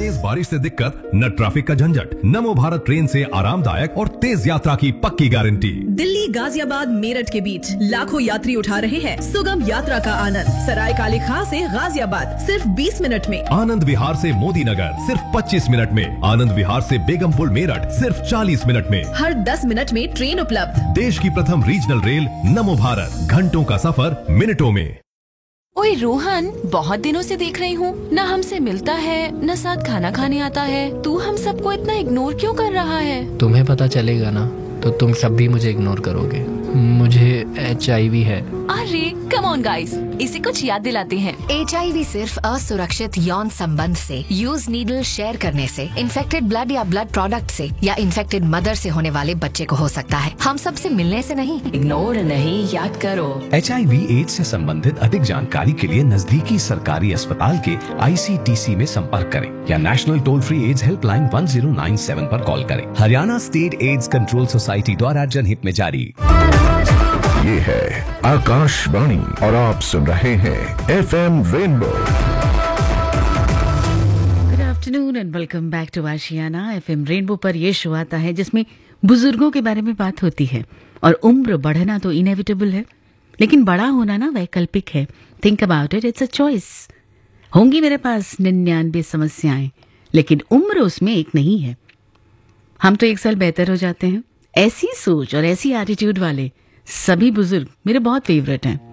तेज बारिश से दिक्कत, न ट्रैफिक का झंझट। नमो भारत ट्रेन से आरामदायक और तेज यात्रा की पक्की गारंटी। दिल्ली गाजियाबाद मेरठ के बीच लाखों यात्री उठा रहे हैं सुगम यात्रा का आनंद। सराय काले खां से गाजियाबाद सिर्फ 20 मिनट में, आनंद विहार से मोदी नगर सिर्फ 25 मिनट में, आनंद विहार से बेगमपुर मेरठ सिर्फ 40 मिनट में। हर 10 मिनट में ट्रेन उपलब्ध। देश की प्रथम रीजनल रेल नमो भारत, घंटों का सफर मिनटों में। ओए रोहन, बहुत दिनों से देख रही हूँ, न हमसे मिलता है न साथ खाना खाने आता है। तू हम सबको इतना इग्नोर क्यों कर रहा है? तुम्हें पता चलेगा ना तो तुम सब भी मुझे इग्नोर करोगे। मुझे HIV है। अरे कम ऑन गाइस, इसे कुछ याद दिलाते हैं। HIV सिर्फ असुरक्षित यौन संबंध से, यूज नीडल शेयर करने से, इन्फेक्टेड ब्लड या ब्लड प्रोडक्ट से या इन्फेक्टेड मदर से होने वाले बच्चे को हो सकता है। हम सब से मिलने से नहीं। इग्नोर नहीं, याद करो। HIV एड्स से संबंधित अधिक जानकारी के लिए नजदीकी सरकारी अस्पताल के ICTC में संपर्क करें या national toll free ads helpline 1097 पर कॉल करें। Haryana state AIDS control society द्वारा जनहित में जारी। ये है आकाशवाणी और आप सुन रहे हैं FM rainbow. Good afternoon and welcome back to Ashiana. FM rainbow पर यह शो आता है जिसमें बुजुर्गों के बारे में बात होती है। और उम्र बढ़ना तो इनएविटेबल है, लेकिन बड़ा होना ना वैकल्पिक है। Think about it, it's a choice. होंगी मेरे पास 99 समस्याएं, लेकिन उम्र उसमें एक नहीं है। हम तो 1 साल बेहतर हो जाते हैं। ऐसी सोच और ऐसी एटीट्यूड वाले सभी बुजुर्ग मेरे बहुत फेवरेट हैं।